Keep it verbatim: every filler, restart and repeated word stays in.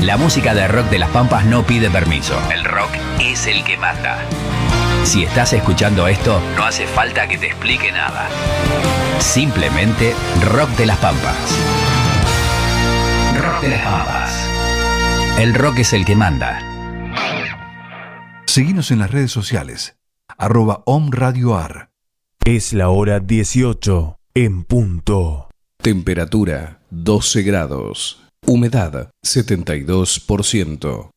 La música de rock de las Pampas no pide permiso. El rock es el que manda. Si estás escuchando esto, no hace falta que te explique nada. Simplemente Rock de las Pampas. Rock de las Pampas. El rock es el que manda. Seguinos en las redes sociales. Arroba omradioar. Es la hora dieciocho en punto. Temperatura doce grados. Humedad setenta y dos por ciento.